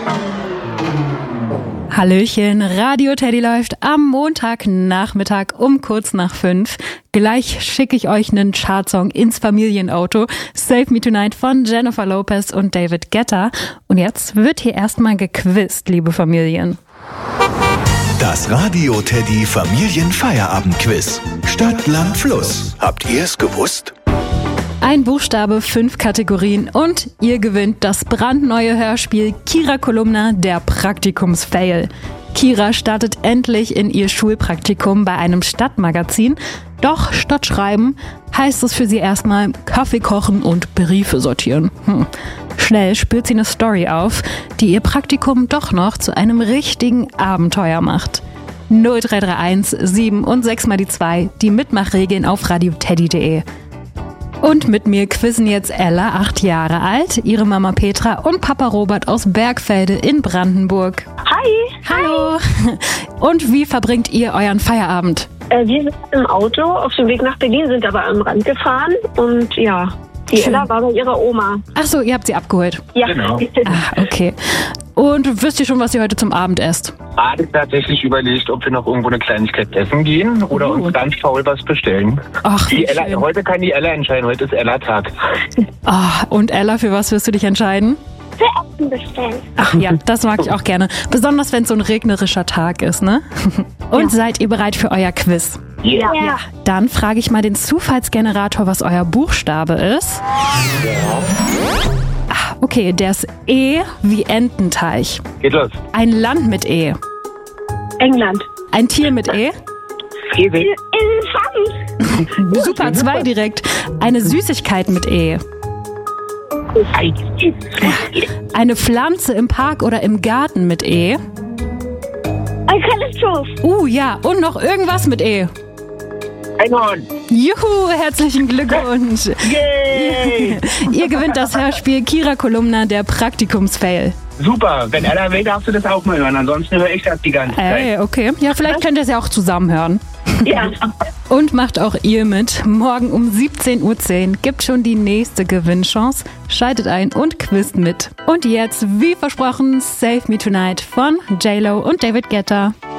Hallöchen, Radio Teddy läuft am Montagnachmittag um kurz nach 5. Gleich schicke ich euch einen Chartsong ins Familienauto. Save Me Tonight von Jennifer Lopez und David Guetta. Und jetzt wird hier erstmal gequizt, liebe Familien. Das Radio Teddy Familienfeierabendquiz. Stadt, Land, Fluss. Habt ihr es gewusst? Ein Buchstabe, 5 Kategorien und ihr gewinnt das brandneue Hörspiel Kira Kolumna, der Praktikumsfail. Kira startet endlich in ihr Schulpraktikum bei einem Stadtmagazin. Doch statt schreiben heißt es für sie erstmal Kaffee kochen und Briefe sortieren. Schnell spürt sie eine Story auf, die ihr Praktikum doch noch zu einem richtigen Abenteuer macht. 0331 7 und 6 mal die 2, die Mitmachregeln auf radioteddy.de. Und mit mir quizzen jetzt Ella, 8 Jahre alt, ihre Mama Petra und Papa Robert aus Bergfelde in Brandenburg. Hi. Hallo. Und wie verbringt ihr euren Feierabend? Wir sind im Auto auf dem Weg nach Berlin, sind aber am Rand gefahren und ja, die Schön. Ella war bei ihrer Oma. Ach so, ihr habt sie abgeholt. Ja, Genau. Okay. Und wisst ihr schon, was ihr heute zum Abend esst? Gerade tatsächlich überlegt, ob wir noch irgendwo eine Kleinigkeit essen gehen oder uns ganz faul was bestellen. Ach, wie Die Ella, schön. heute kann die Ella entscheiden, heute ist Ella-Tag. Und Ella, für was wirst du dich entscheiden? Für Essen bestellen. Ach ja, das mag ich auch gerne. Besonders wenn es so ein regnerischer Tag ist, ne? Und seid ihr bereit für euer Quiz? Ja. Dann frage ich mal den Zufallsgenerator, was euer Buchstabe ist. Okay, der ist E wie Ententeich. Geht los. Ein Land mit E. England. Ein Tier mit E. Esel. Elefant. Super, 2 direkt. Eine Süßigkeit mit E. Ei. Eine Pflanze im Park oder im Garten mit E. Eukalyptus. Ja, und noch irgendwas mit E. Einhorn. Juhu, herzlichen Glückwunsch. Yay. Ihr gewinnt das Hörspiel Kira Kolumna, der Praktikumsfail. Super, wenn Ella will, darfst du das auch mal hören. Ansonsten höre ich das die ganze Zeit. Okay. Ja, vielleicht könnt ihr es ja auch zusammen hören. Ja. Und macht auch ihr mit. Morgen um 17:10 Uhr gibt schon die nächste Gewinnchance. Schaltet ein und quizt mit. Und jetzt, wie versprochen, Save Me Tonight von J-Lo und David Guetta.